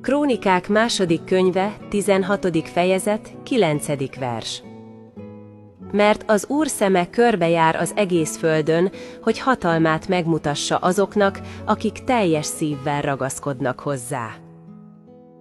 Krónikák második könyve, 16. fejezet, 9. vers. Mert az Úr szeme körbejár az egész földön, hogy hatalmát megmutassa azoknak, akik teljes szívvel ragaszkodnak hozzá.